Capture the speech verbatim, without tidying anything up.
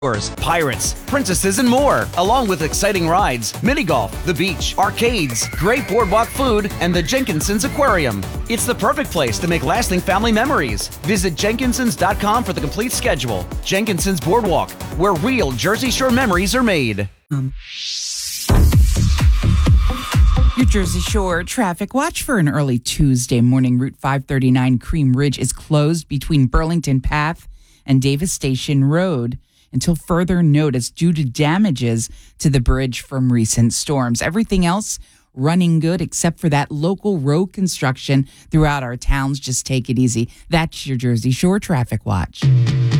pirates, princesses, and more, along with exciting rides, mini golf, the beach, arcades, great boardwalk food, and the Jenkinson's Aquarium. It's the perfect place to make lasting family memories. Visit Jenkinsons dot com for the complete schedule. Jenkinson's Boardwalk, where real Jersey Shore memories are made. Um. Your Jersey Shore traffic watch for an early Tuesday morning. Route five thirty-nine Cream Ridge is closed between Burlington Path and Davis Station Road until further notice due to damages to the bridge from recent storms. Everything else running good except for that local road construction throughout our towns. Just take it easy. That's your Jersey Shore traffic watch.